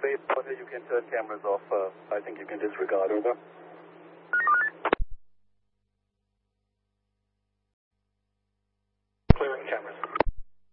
Space Porter, you can turn cameras off. I think you can disregard, over.